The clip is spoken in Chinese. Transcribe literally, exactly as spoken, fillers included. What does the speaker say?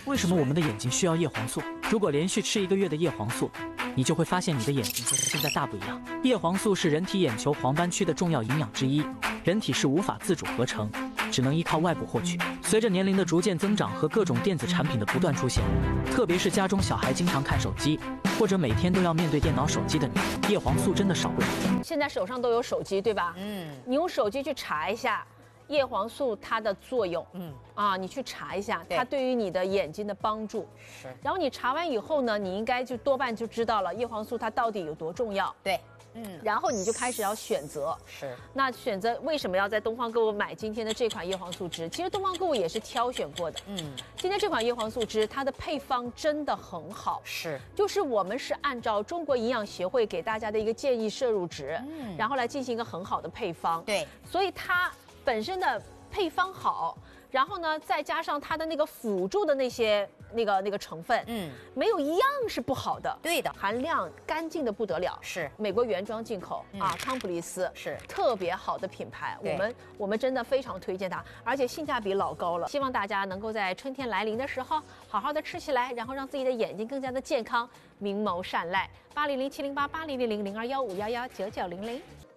为什么我们的眼睛需要叶黄素？如果连续吃一个月的叶黄素，你就会发现你的眼睛和现在大不一样。叶黄素是人体眼球黄斑区的重要营养之一，人体是无法自主合成，只能依靠外部获取。随着年龄的逐渐增长和各种电子产品的不断出现，特别是家中小孩经常看手机，或者每天都要面对电脑、手机的你，叶黄素真的少不了。 现在手上都有手机，对吧？嗯，你用手机去查一下叶黄素它的作用，嗯啊，你去查一下它对于你的眼睛的帮助。是，然后你查完以后呢，你应该就多半就知道了叶黄素它到底有多重要。 对。 嗯，然后你就开始要选择， 是。 那选择为什么要在东方购物买今天的这款叶黄素汁？其实东方购物也是挑选过的。嗯，今天这款叶黄素汁，它的配方真的很好。 是， 就是我们是按照中国营养协会给大家的一个建议摄入值，嗯，然后来进行一个很好的配方。 对， 所以它本身的配方好，然后呢，再加上它的那个辅助的那些那个那个成分，嗯，没有一样是不好的。 对的， 含量干净的不得了， 是美国原装进口、嗯、啊，康普利斯是特别好的品牌，我们我们真的非常推荐它，而且性价比老高了。希望大家能够在春天来临的时候，好好的吃起来，然后让自己的眼睛更加的健康，明眸善睐。八零零七零八八零零零零二幺五幺幺九九零零。